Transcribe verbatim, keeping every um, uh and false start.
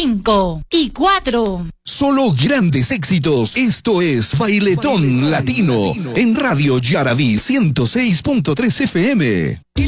cinco y cuatro. Solo grandes éxitos. Esto es Bailetón Latino en Radio Yaraví ciento seis punto tres F M.